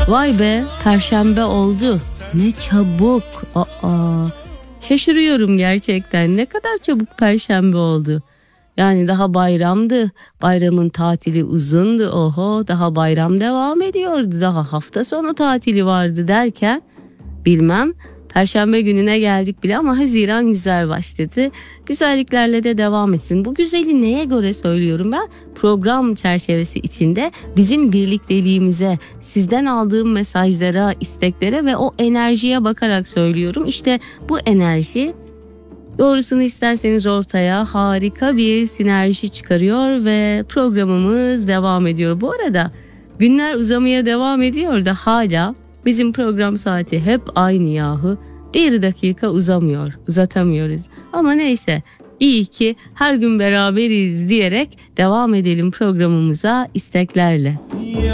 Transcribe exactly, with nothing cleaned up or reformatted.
Vay be, Perşembe oldu. Ne çabuk. Aa, şaşırıyorum gerçekten. Ne kadar çabuk Perşembe oldu. Yani daha bayramdı. Bayramın tatili uzundu. Oho, daha bayram devam ediyordu. Daha hafta sonu tatili vardı derken bilmem. Perşembe gününe geldik bile ama Haziran güzel başladı. Güzelliklerle de devam etsin. Bu güzeli neye göre söylüyorum ben? Program çerçevesi içinde bizim birlikteliğimize, sizden aldığım mesajlara, isteklere ve o enerjiye bakarak söylüyorum. İşte bu enerji doğrusunu isterseniz ortaya harika bir sinerji çıkarıyor ve programımız devam ediyor. Bu arada günler uzamaya devam ediyor da hala bizim program saati hep aynı yahu. Bir dakika uzamıyor, uzatamıyoruz. Ama neyse, iyi ki her gün beraberiz diyerek devam edelim programımıza isteklerle.